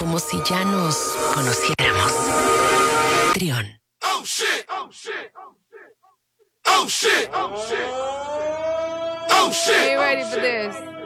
como si ya nos conociéramos. Trión. Oh shit, oh shit, oh shit, oh shit, oh shit. Are you ready for this?